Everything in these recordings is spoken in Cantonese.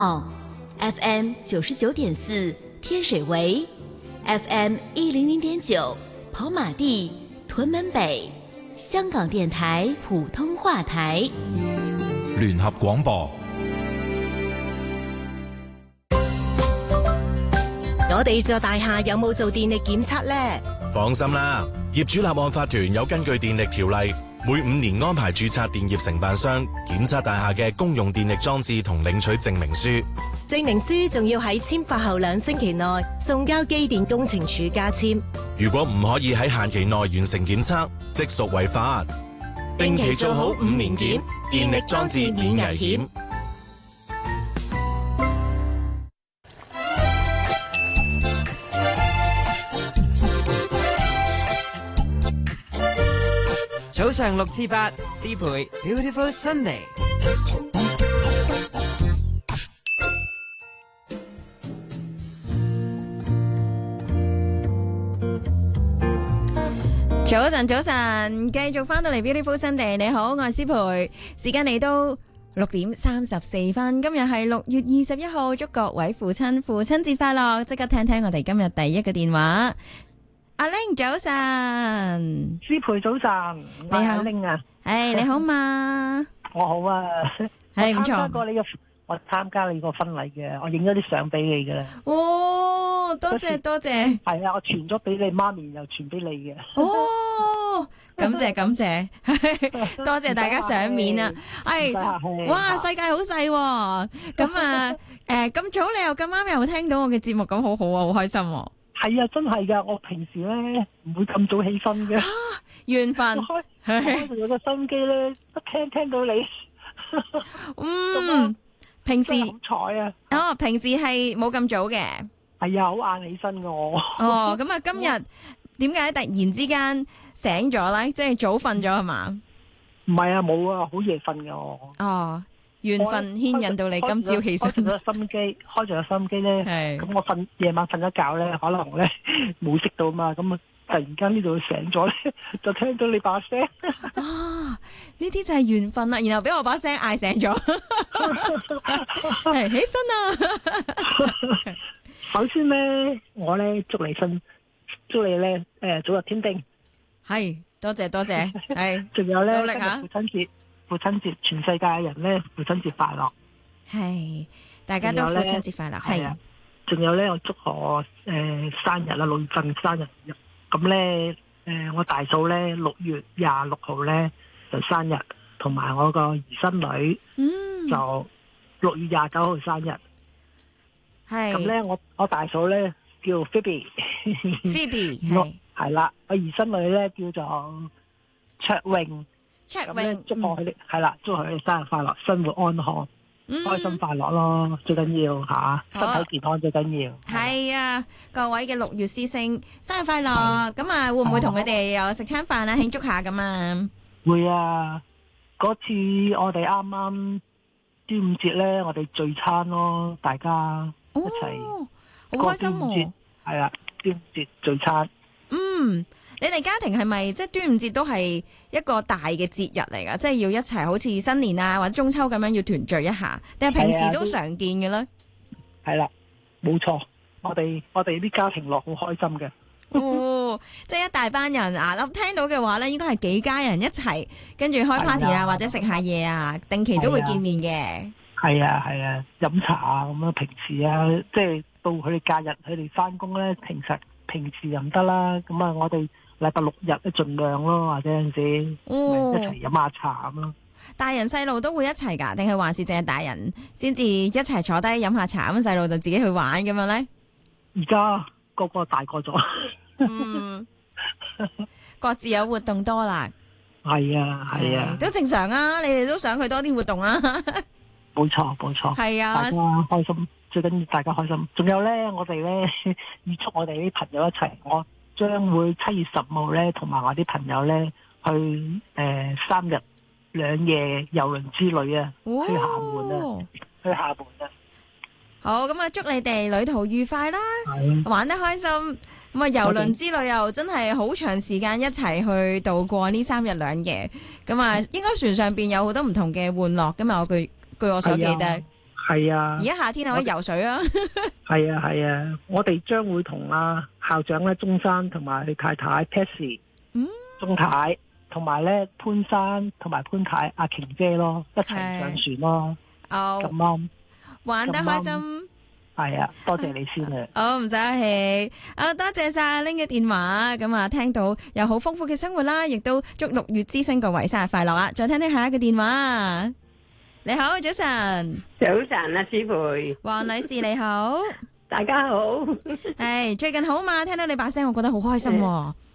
FM 99.4天水圍 ，FM 100.9跑馬地、屯門北，香港電台普通話台， 聯合廣播。 我哋座大廈有冇做電力檢測呢？ 放心啦，業主立案法團有根據電力條例，每5年安排註冊電業承辦商檢測大廈嘅公用電力裝置同領取證明書。 證明書仲要喺簽發後2星期內送交機電工程署加簽。 如果唔可以喺限期內完成檢測，即屬違法。定期做好5年檢，電力裝置免危險。 早上6至8，思培 Beautiful Sunday。 早晨，早晨，繼續翻到嚟 Beautiful Sunday。你好，我係思培。時間嚟到6點34分，今日係6月21號，祝各位父親節快樂。即刻聽聽我哋今日第一個電話。阿玲早晨， 思培早晨， 你好， 阿玲啊， 你好嘛？ 我好啊， 係唔錯。 我參加你個婚禮嘅，我影咗啲相俾你嘅啦。 哦，多謝多謝。 係啊，我傳咗俾你媽咪，又傳俾你嘅。 哦，感謝感謝，多謝大家賞面啊！哇，世界好細喎。咁啊，咁早你又咁啱又聽到我嘅節目，咁好好啊，好開心。 係啊，真係噶！我平時咧唔會咁早起身嘅。 緣分。 開住個收音機咧，一聽到你。 平時好彩啊！ 平時係冇咁早嘅。 係啊，好晏起身嘅我。 哦，咁啊，今日點解突然之間醒咗咧？即係早瞓咗係嘛？ 唔係啊，冇啊，好夜瞓嘅我。 哦，緣分牽引到你今朝起身。 開住個收音機咧，咁我夜晚瞓咗覺咧，可能咧冇熄到嘛，咁啊突然間呢度醒咗咧，就聽到你把聲。 啊，呢啲就係緣分啦，然後俾我把聲嗌醒咗，起身啊！ 首先咧，我咧祝你咧早日添丁。 係，多謝多謝，係。 仲有咧， 努力下。 父親節，全世界嘅人咧，父親節快樂。 係，大家都父親節快樂。係。 仲有咧，我祝我生日啦，6月份生日。咁咧我大嫂咧6月26號咧就生日，同埋我個姨甥女就6月29號生日。係。咁咧我大嫂咧叫 Phoebe 係啦，我姨甥女咧叫做卓穎。咁咧祝佢哋係啦，祝佢哋生日快樂，生活安康，開心快樂咯，最緊要吓，身體健康最緊要。係啊，各位嘅6月師星生日快樂！咁啊，會唔會同佢哋又食餐飯啊，慶祝下咁啊？ 會啊！嗰次我哋啱啱端午節咧，我哋聚餐咯，大家一齊好開心喎！ 係啊，端午節聚餐。 你哋家庭係咪即係端午節都係一個大嘅節日嚟噶？即係要一齊好似新年啊或者中秋咁樣要團聚一下，定係平時都常見嘅咧？ 係啦，冇錯，我哋啲家庭樂好開心嘅。 哦，即係一大班人啊！咁聽到嘅話咧，應該係幾家人一齊跟住開 party 啊，或者食下嘢啊，定期都會見面嘅。係啊，飲茶啊咁樣，平時啊，即係到佢哋假日佢哋翻工咧，平時又唔得啦。咁啊，我哋禮拜6日都盡量咯，或者有陣時一齊飲下茶咁咯。大人細路都會一齊㗎，定係還是淨係大人先至一齊坐低飲下茶，咁細路就自己去玩咁樣咧？而家個個大個咗，各自有活動多啦。係啊，都正常啊！你哋都想佢多啲活動啊？冇錯。係啊，大家開心，最緊要大家開心。仲有咧，我哋咧預祝我哋啲朋友一齊，我將會7月10號咧，同埋我啲朋友咧去3日2夜郵輪之旅啊，去廈門啊。好，咁啊，祝你哋旅途愉快啦，玩得開心。咁啊，郵輪之旅又真係好長時間一齊去度過呢3日2夜。咁啊，應該船上邊有好多唔同嘅玩樂噶嘛？據我所記得。 係啊， 而家夏天可以游水啊。 係啊係啊，我哋將會同校長咧鍾山同埋佢太太 Patsy，鍾太同埋咧潘山同埋潘太阿瓊姐咯，一齊上船咯。咁啱玩得開心。 係啊，多謝你先啊。 好，唔使客氣。多謝晒阿 Ling 嘅電話。咁啊，聽到有好豐富嘅生活啦，亦都祝6月之星各位生日快樂啊！再聽聽下一個電話。你好，早晨。 早晨啊，師培。 黃女士你好。 大家好。 最近好嘛？聽到你把聲，我覺得好開心。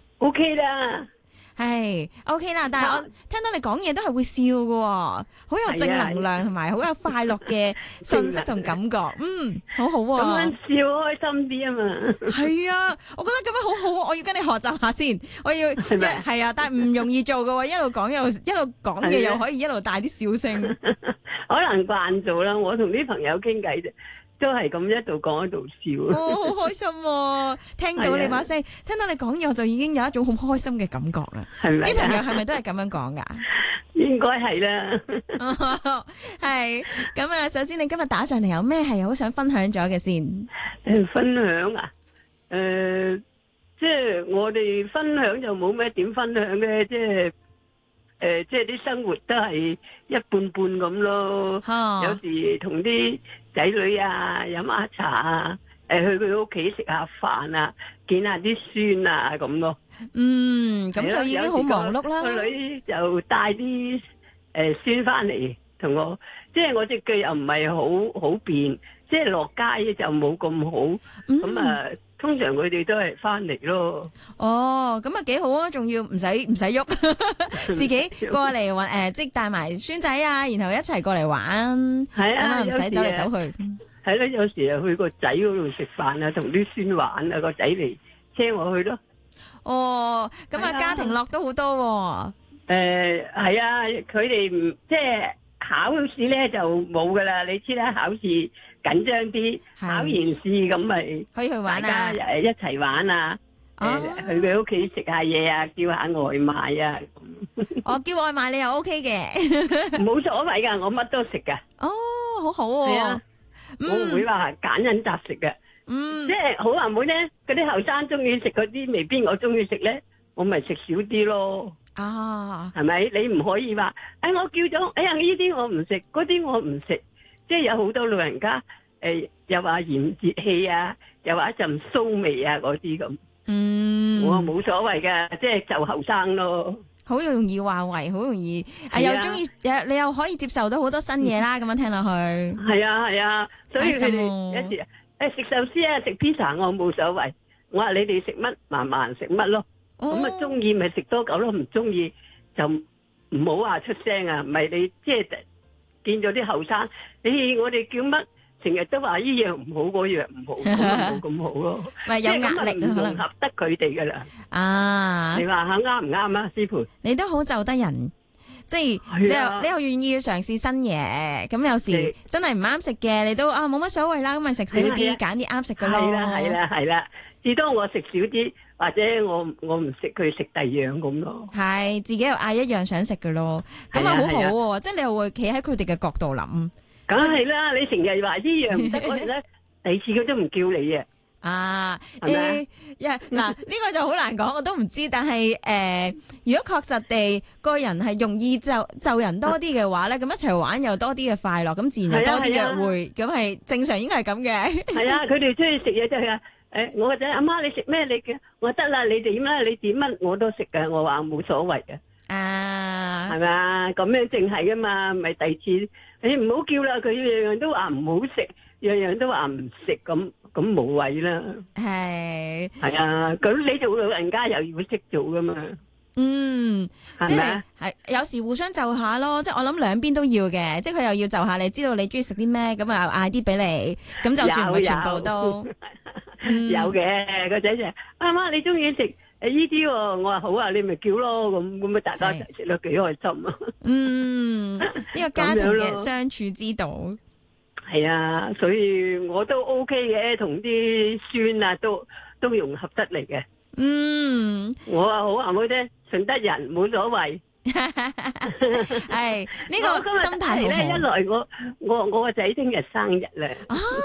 OK 啦。 係 OK 啦，但係我聽到你講嘢都係會笑嘅，好有正能量同埋好有快樂嘅信息同感覺，好好啊！ 咁樣笑開心啲啊嘛！係啊，我覺得咁樣好好，我要跟你學習下先，我要係啊，但係唔容易做嘅，一路講一路講嘢又可以一路帶啲笑聲， 可能慣做啦。我同啲朋友傾偈啫。都係咁一度講一度笑， 好開心喎！聽到你把聲，聽到你講嘢，我就已經有一種好開心嘅感覺啦。係咪？啲朋友係咪都係咁樣講噶？ 應該係啦。 係咁啊！首先你今日打上嚟有咩係好想分享咗嘅先？ 分享啊？即係我哋分享就冇咩點分享嘅，即係啲生活都係一半半咁咯。有時同啲仔女啊飲下茶啊，去佢屋企食下飯啊，見下啲孫啊咁咯。 咁就已經好忙碌啦。 個女就帶啲孫翻嚟同我，即係我隻腳又唔係好便，即係落街就冇咁好。咁啊，通常佢哋都係翻嚟咯。 哦，咁啊幾好啊，仲要唔使喐，自己過嚟玩即係帶埋孫仔啊，然後一齊過嚟玩。係啊，唔使走嚟走去。 係咯，有時啊去個仔嗰度食飯啊，同啲孫玩啊，個仔嚟車我去咯。 哦，咁啊家庭樂都好多。 係啊，佢哋唔即係考試咧就冇噶啦，你知啦，考試緊張啲，考完試咁咪可以去玩啊， 大家一齊玩啊，去佢屋企食下嘢啊，叫下外賣啊。 我叫外賣你又 OK 嘅， 冇所謂噶，我乜都食噶。 哦，好好喎。係啊， 我唔會話揀飲擇食嘅。即係好話唔好咧，嗰啲後生中意食嗰啲，未必我中意食咧，我咪食少啲咯。係咪？你唔可以話，我叫咗，呢啲我唔食，嗰啲我唔食，即係有好多老人家，又話嫌熱氣啊，又話一陣騷味啊嗰啲咁。我冇所謂㗎，即係就後生咯。 好容易話為，好容易，又中意，你又可以接受到好多新嘢啦。咁樣聽落去。係啊，所以佢哋有時食壽司啊，食披薩我冇所謂。我話你哋食乜，慢慢食乜咯。咁啊，中意咪食多嚿咯，唔中意就唔好話出聲啊！唔係你即係見咗啲後生，我哋叫乜，成日都話呢樣唔好，嗰樣唔好，咁冇咁好咯。咪有壓力啊，可能合得佢哋噶啦。你話下啱唔啱啊，師培？ 你都好就得人，即係你又願意嘗試新嘢，咁有時真係唔啱食嘅，你都冇乜所謂啦，咁咪食少啲，揀啲啱食嘅咯。 係啦，至多我食少啲。或者我唔食佢食第二樣咁咯， 係自己又嗌一樣想食嘅咯，咁啊好好喎，即係你又會企喺佢哋嘅角度諗， 梗係啦，你成日話呢樣唔得，我哋咧第二次佢都唔叫你啊， 嗱呢個就好難講，我都唔知，但係如果確實地個人係容易就人多啲嘅話咧，咁一齊玩又多啲嘅快樂，咁自然又多啲約會，咁係正常應該係咁嘅。係啊，佢哋中意食嘢就係。 我個仔阿媽你食咩？你嘅我得啦，你點啦？你點乜我都食嘅。我話冇所謂嘅，係咪啊？咁樣淨係噶嘛，咪第二次你唔好叫啦。佢樣樣都話唔好食，樣樣都話唔食，咁無謂啦。係啊，咁你做老人家又要識做噶嘛？ 即係有時互相就下咯，即係我諗兩邊都要嘅，即係佢又要就下你，知道你中意食啲咩，咁啊嗌啲俾你，咁就算唔係全部都。 有嘅，個仔就阿媽你中意食呢啲喎，我話好啊，你咪叫咯，咁咪大家一齊食咯，幾開心啊！ 呢個家庭嘅相處之道係啊，所以我都 OK 嘅，同啲孫啊都融合得嚟嘅。我話好話唔好聽，順得人冇所謂， 係呢個心態好好。 一來我個仔聽日生日咧。